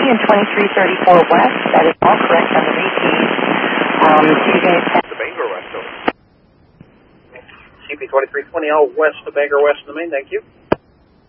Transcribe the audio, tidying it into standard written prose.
and 2334 West. That is all correct on the repeat. The Bangor West, over. CP 2320L West, the Bangor West in the main, thank you.